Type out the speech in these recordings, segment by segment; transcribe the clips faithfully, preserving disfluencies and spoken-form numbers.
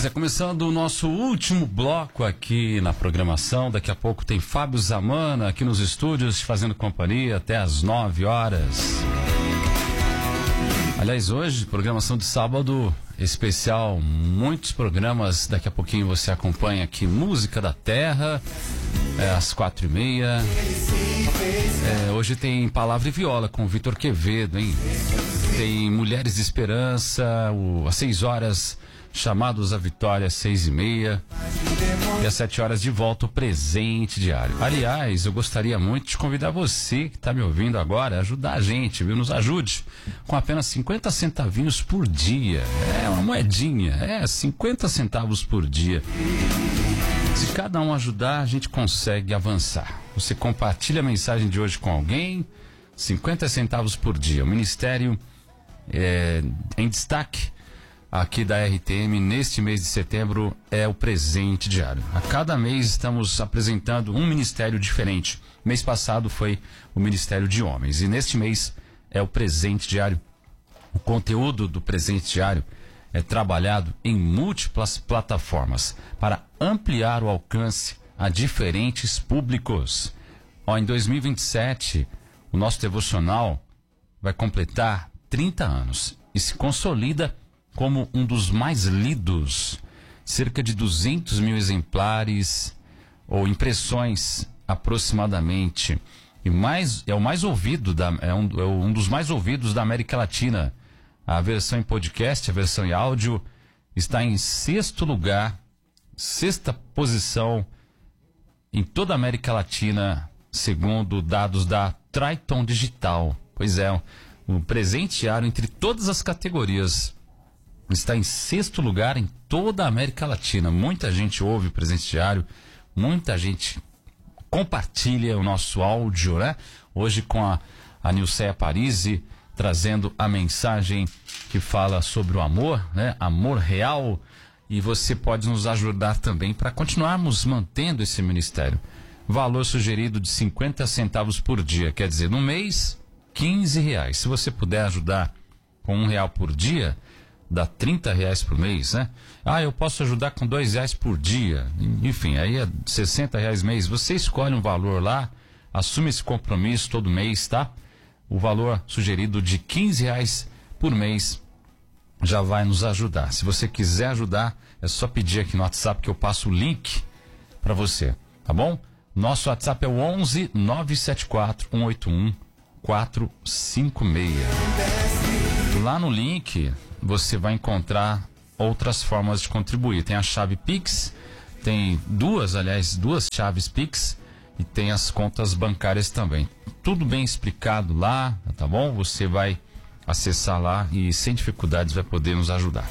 Pois é, começando o nosso último bloco aqui na programação. Daqui a pouco tem Fábio Zamana aqui nos estúdios, fazendo companhia até às nove horas. Aliás, hoje, programação de sábado especial, muitos programas. Daqui a pouquinho você acompanha aqui Música da Terra, é, às quatro e meia. É, hoje tem Palavra e Viola com o Vitor Quevedo, hein? Tem Mulheres de Esperança, o, às seis horas, Chamados à Vitória, às seis e meia. E às sete horas de volta, o Presente Diário. Aliás, eu gostaria muito de convidar você que está me ouvindo agora a ajudar a gente, viu? Nos ajude com apenas cinquenta centavinhos por dia. É uma moedinha, é cinquenta centavos por dia. Se cada um ajudar, a gente consegue avançar. Você compartilha a mensagem de hoje com alguém, cinquenta centavos por dia. O Ministério é, em destaque aqui da R T M neste mês de setembro é o Presente Diário. A cada mês estamos apresentando um ministério diferente. Mês passado foi o Ministério de Homens e neste mês é o Presente Diário. O conteúdo do Presente Diário é trabalhado em múltiplas plataformas para ampliar o alcance a diferentes públicos. Ó, em dois mil e vinte e sete, o nosso devocional vai completar trinta anos e se consolida como um dos mais lidos. Cerca de duzentos mil exemplares ou impressões aproximadamente. E mais, é o mais ouvido, da, é, um, é um dos mais ouvidos da América Latina. A versão em podcast, a versão em áudio, está em sexto lugar, sexta posição em toda a América Latina, segundo dados da Triton Digital. Pois é, o Presente Diário entre todas as categorias está em sexto lugar em toda a América Latina. Muita gente ouve o Presente Diário, muita gente compartilha o nosso áudio, né? Hoje com a, a Nilceia Parisi, trazendo a mensagem que fala sobre o amor, né? Amor real. E você pode nos ajudar também para continuarmos mantendo esse ministério. Valor sugerido de cinquenta centavos por dia, quer dizer, no mês, quinze reais. Se você puder ajudar com um real por dia, dá trinta reais por mês, né? Ah, eu posso ajudar com dois reais por dia. Enfim, aí é sessenta reais mês. Você escolhe um valor lá, assume esse compromisso todo mês, tá? O valor sugerido de quinze reais por mês já vai nos ajudar. Se você quiser ajudar, é só pedir aqui no WhatsApp que eu passo o link para você, tá bom? Nosso WhatsApp é o onze nove sete quatro um oito um quatro cinco seis. Lá no link você vai encontrar outras formas de contribuir. Tem a chave Pix, tem duas, aliás, duas chaves Pix e tem as contas bancárias também. Tudo bem explicado lá, tá bom? Você vai acessar lá e sem dificuldades vai poder nos ajudar.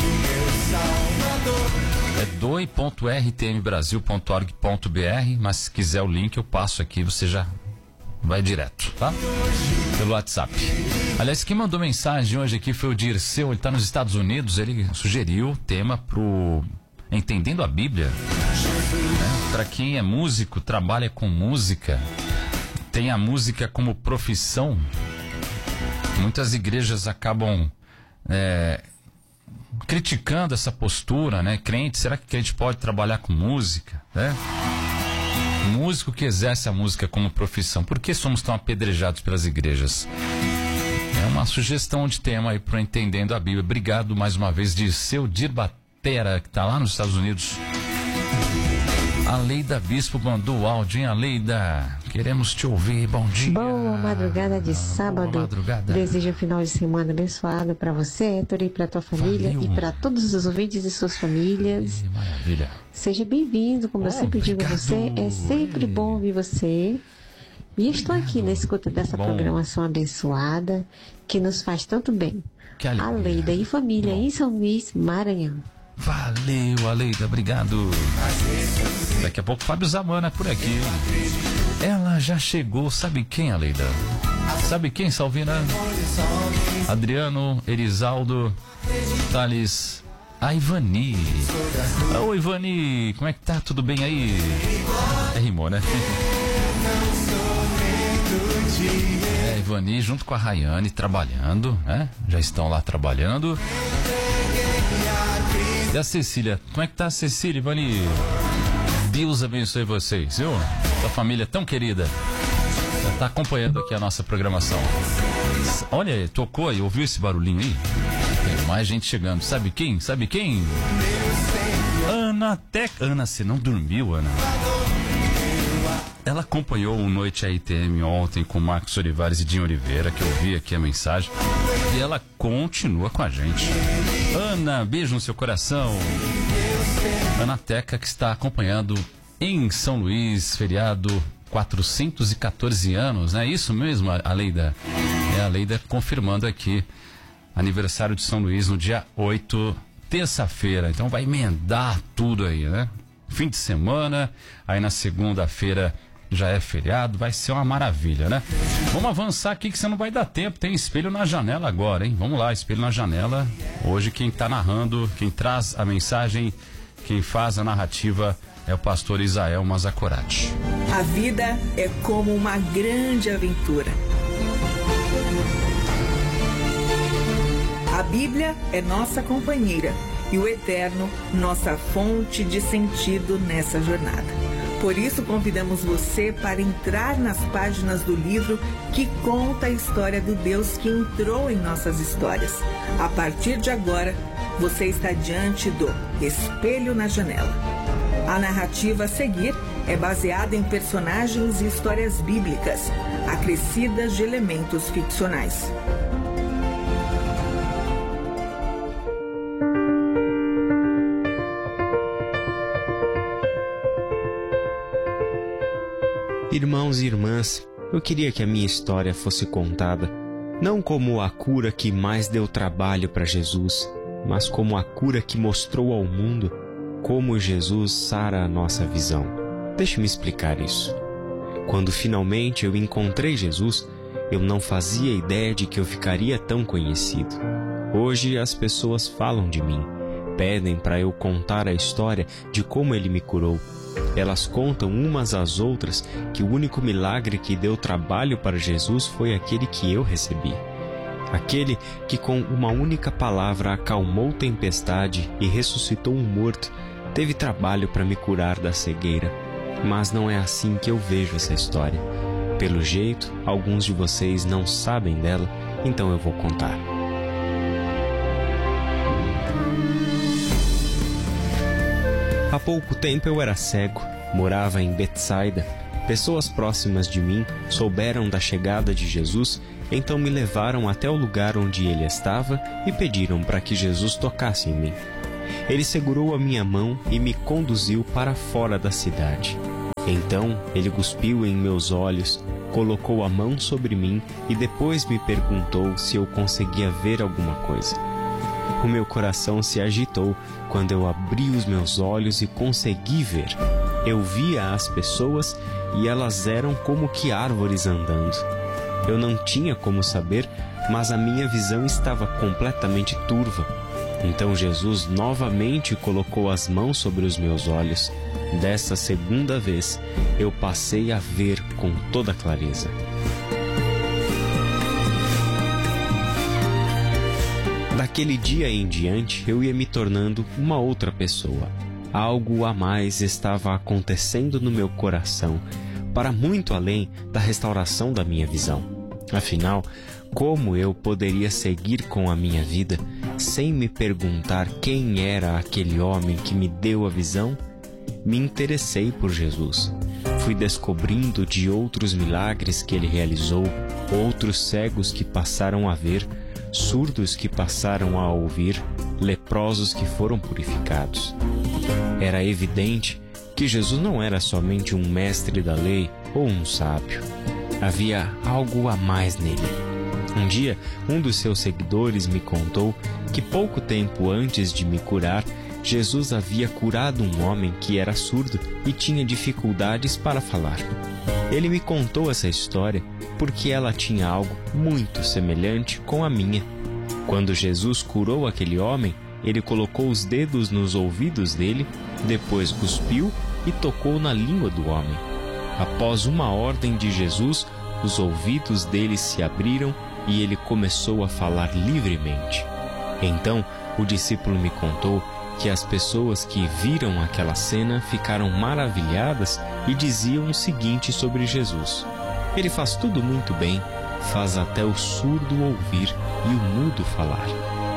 É doe ponto r t m brasil ponto org ponto b r, mas se quiser o link eu passo aqui, você já vai direto, tá? Pelo WhatsApp. Aliás, quem mandou mensagem hoje aqui foi o Dirceu, ele está nos Estados Unidos, ele sugeriu o tema pro Entendendo a Bíblia. Né? Para quem é músico, trabalha com música, tem a música como profissão, muitas igrejas acabam é, criticando essa postura, né? Crente, será que crente pode trabalhar com música, né? Músico que exerce a música como profissão. Por que somos tão apedrejados pelas igrejas? É uma sugestão de tema aí para Entendendo a Bíblia. Obrigado mais uma vez, de Seu Dir Batera, que está lá nos Estados Unidos. A Leida Bispo mandou o áudio, hein? A Leida, queremos te ouvir. Bom dia. Boa madrugada de sábado. Boa madrugada. Desejo um final de semana abençoado para você, Héctor, e para tua família. Valeu. E para todos os ouvintes e suas famílias. Que maravilha. Seja bem-vindo, como oh, eu sempre obrigado. digo a você. É sempre bom ouvir você. E estou obrigado. aqui na escuta dessa bom. programação abençoada que nos faz tanto bem. Que a Leida e família bom. em São Luís, Maranhão. Valeu, Aleida, obrigado. Daqui a pouco Fábio Zamana por aqui. Ela já chegou, sabe quem, Aleida? Sabe quem, Salvina? Adriano, Erisaldo, Thales, a Ivani. Ô, Ivani, como é que tá? Tudo bem aí? É, rimou, né? É, Ivani junto com a Rayane trabalhando, né? Já estão lá trabalhando. E a Cecília? Como é que tá a Cecília, Ivani? Deus abençoe vocês, viu? Sua família tão querida. Já tá acompanhando aqui a nossa programação. Olha, tocou aí, ouviu esse barulhinho aí? Tem mais gente chegando. Sabe quem? Sabe quem? Ana Teca. Ana, você não dormiu, Ana? Ela acompanhou o Noite A I T M ontem com Marcos Olivares e Dinho Oliveira, que eu vi aqui a mensagem. E ela continua com a gente. Ana, beijo no seu coração. Ana Teca, que está acompanhando em São Luís, feriado quatrocentos e quatorze anos, não é isso mesmo, a Leida? É a Leida confirmando aqui, aniversário de São Luís no dia oito, terça-feira. Então vai emendar tudo aí, né? Fim de semana, aí na segunda-feira já é feriado, vai ser uma maravilha, né? Vamos avançar aqui que você não vai dar tempo, tem Espelho na Janela agora, hein? Vamos lá, Espelho na Janela. Hoje quem está narrando, quem traz a mensagem, quem faz a narrativa é o pastor Isael Mazacorati. A vida é como uma grande aventura. A Bíblia é nossa companheira e o Eterno nossa fonte de sentido nessa jornada. Por isso convidamos você para entrar nas páginas do livro que conta a história do Deus que entrou em nossas histórias. A partir de agora, você está diante do Espelho na Janela. A narrativa a seguir é baseada em personagens e histórias bíblicas, acrescidas de elementos ficcionais. Irmãos e irmãs, eu queria que a minha história fosse contada não como a cura que mais deu trabalho para Jesus, mas como a cura que mostrou ao mundo como Jesus sara a nossa visão. Deixe-me explicar isso. Quando finalmente eu encontrei Jesus, eu não fazia ideia de que eu ficaria tão conhecido. Hoje as pessoas falam de mim, pedem para eu contar a história de como ele me curou. Elas contam umas às outras que o único milagre que deu trabalho para Jesus foi aquele que eu recebi. Aquele que com uma única palavra acalmou tempestade e ressuscitou um morto, teve trabalho para me curar da cegueira. Mas não é assim que eu vejo essa história. Pelo jeito, alguns de vocês não sabem dela, então eu vou contar. Há pouco tempo eu era cego, morava em Betsaida. Pessoas próximas de mim souberam da chegada de Jesus, então me levaram até o lugar onde ele estava e pediram para que Jesus tocasse em mim. Ele segurou a minha mão e me conduziu para fora da cidade. Então ele cuspiu em meus olhos, colocou a mão sobre mim e depois me perguntou se eu conseguia ver alguma coisa. O meu coração se agitou quando eu abri os meus olhos e consegui ver. Eu via as pessoas e elas eram como que árvores andando. Eu não tinha como saber, mas a minha visão estava completamente turva. Então Jesus novamente colocou as mãos sobre os meus olhos. Dessa segunda vez, eu passei a ver com toda clareza. Daquele dia em diante, eu ia me tornando uma outra pessoa. Algo a mais estava acontecendo no meu coração, para muito além da restauração da minha visão. Afinal, como eu poderia seguir com a minha vida sem me perguntar quem era aquele homem que me deu a visão? Me interessei por Jesus. Fui descobrindo de outros milagres que ele realizou, outros cegos que passaram a ver, surdos que passaram a ouvir, leprosos que foram purificados. Era evidente que Jesus não era somente um mestre da lei ou um sábio. Havia algo a mais nele. Um dia, um dos seus seguidores me contou que pouco tempo antes de me curar, Jesus havia curado um homem que era surdo e tinha dificuldades para falar. Ele me contou essa história porque ela tinha algo muito semelhante com a minha. Quando Jesus curou aquele homem, ele colocou os dedos nos ouvidos dele, depois cuspiu e tocou na língua do homem. Após uma ordem de Jesus, os ouvidos dele se abriram e ele começou a falar livremente. Então, o discípulo me contou que as pessoas que viram aquela cena ficaram maravilhadas e diziam o seguinte sobre Jesus: ele faz tudo muito bem, faz até o surdo ouvir e o mudo falar.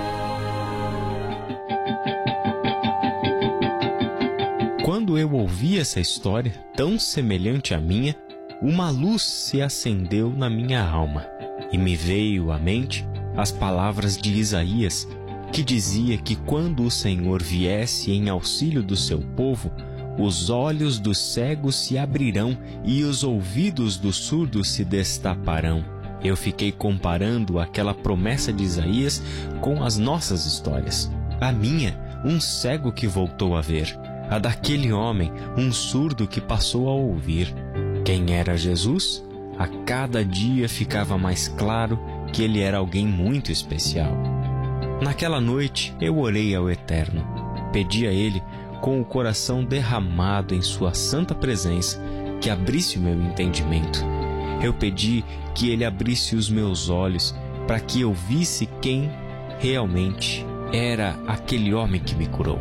Quando eu ouvi essa história, tão semelhante à minha, uma luz se acendeu na minha alma e me veio à mente as palavras de Isaías, que dizia que quando o Senhor viesse em auxílio do seu povo, os olhos dos cegos se abrirão e os ouvidos dos surdos se destaparão. Eu fiquei comparando aquela promessa de Isaías com as nossas histórias. A minha, um cego que voltou a ver. A daquele homem, um surdo que passou a ouvir. Quem era Jesus? A cada dia ficava mais claro que ele era alguém muito especial. Naquela noite, eu orei ao Eterno. Pedi a Ele, com o coração derramado em sua santa presença, que abrisse o meu entendimento. Eu pedi que Ele abrisse os meus olhos para que eu visse quem realmente era aquele homem que me curou.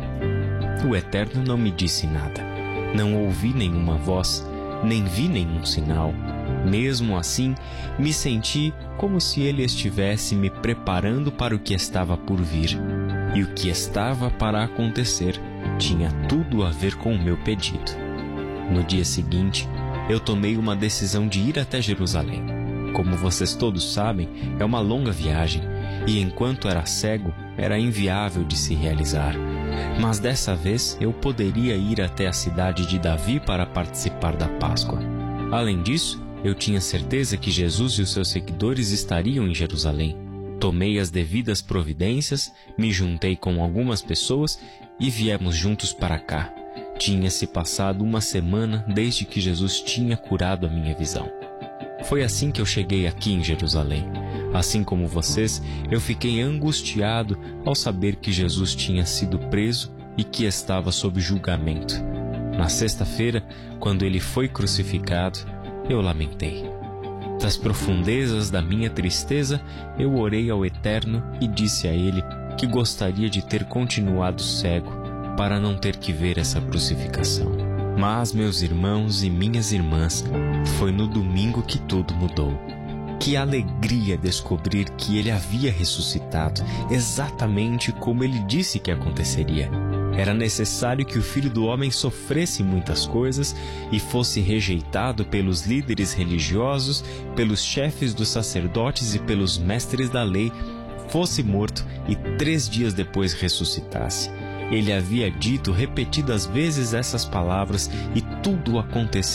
O Eterno não me disse nada. Não ouvi nenhuma voz, nem vi nenhum sinal. Mesmo assim, me senti como se Ele estivesse me preparando para o que estava por vir. E o que estava para acontecer tinha tudo a ver com o meu pedido. No dia seguinte, eu tomei uma decisão de ir até Jerusalém. Como vocês todos sabem, é uma longa viagem, e enquanto era cego, era inviável de se realizar. Mas dessa vez eu poderia ir até a cidade de Davi para participar da Páscoa. Além disso, eu tinha certeza que Jesus e os seus seguidores estariam em Jerusalém. Tomei as devidas providências, me juntei com algumas pessoas e viemos juntos para cá. Tinha-se passado uma semana desde que Jesus tinha curado a minha visão. Foi assim que eu cheguei aqui em Jerusalém. Assim como vocês, eu fiquei angustiado ao saber que Jesus tinha sido preso e que estava sob julgamento. Na sexta-feira, quando ele foi crucificado, eu lamentei. Das profundezas da minha tristeza, eu orei ao Eterno e disse a ele que gostaria de ter continuado cego para não ter que ver essa crucificação. Mas, meus irmãos e minhas irmãs, foi no domingo que tudo mudou. Que alegria descobrir que ele havia ressuscitado, exatamente como ele disse que aconteceria. Era necessário que o Filho do Homem sofresse muitas coisas e fosse rejeitado pelos líderes religiosos, pelos chefes dos sacerdotes e pelos mestres da lei, fosse morto e três dias depois ressuscitasse. Ele havia dito repetidas vezes essas palavras e tudo aconteceu